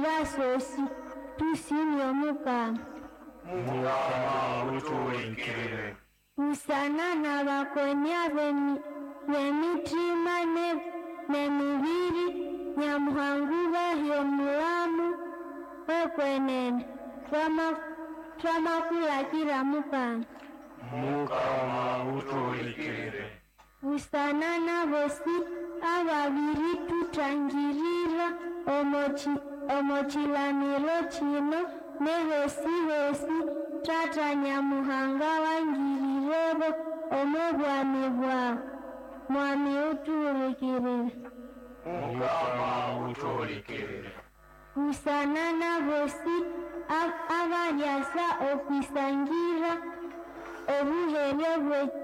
basosi tusimye omukama. Mukama utuwekere. Usana n'abakonya b'emitima n'emibiri Nyamuhanga ubahe omulamu wekwenene twamakulakira mukama. Mukama utuwekere. Usana n'abosi ababiri tutangirira omukilaniro kino ne hosi Tata Nyamuhanga wangirire omubwami bwawe. Mwami utuwekere. Mukama utuwekere. Usana n'abosi abalyasa okwisangira obuhere